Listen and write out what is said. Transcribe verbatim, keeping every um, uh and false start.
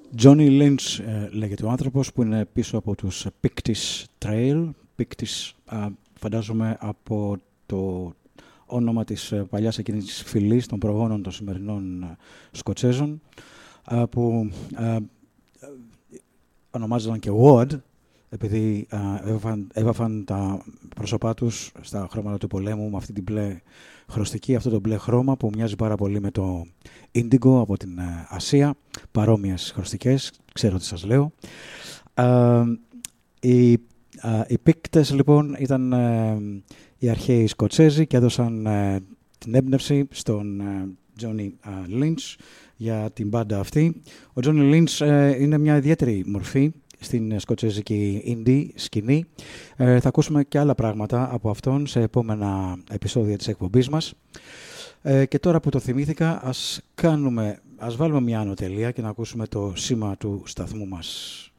Johnny Lynch ε, λέγεται ο άνθρωπος που είναι πίσω από τους Pictish Trail. Pictish, α, φαντάζομαι από το όνομα της ε, παλιάς εκείνης φυλής των προγόνων των σημερινών ε, Σκοτσέζων, ε, που ε, ονομάζονταν και Ward, επειδή ε, έβαφαν, έβαφαν τα πρόσωπά τους στα χρώματα του πολέμου με αυτή την μπλε χρωστική, αυτό το μπλε χρώμα που μοιάζει πάρα πολύ με το Indigo από την ε, Ασία, παρόμοιες χρωστικές, ξέρω τι σας λέω. Ε, οι, ε, οι Πίκτες λοιπόν ήταν ε, οι αρχαίοι Σκοτσέζοι και έδωσαν ε, την έμπνευση στον ε, Johnny ε, Lynch για την μπάντα αυτή. Ο Johnny Lynch ε, είναι μια ιδιαίτερη μορφή στην σκοτσέζικη indie σκηνή. Ε, θα ακούσουμε και άλλα πράγματα από αυτόν σε επόμενα επεισόδια της εκπομπής μας. Ε, και τώρα που το θυμήθηκα, ας, κάνουμε, ας βάλουμε μια ανωτελεία και να ακούσουμε το σήμα του σταθμού μας.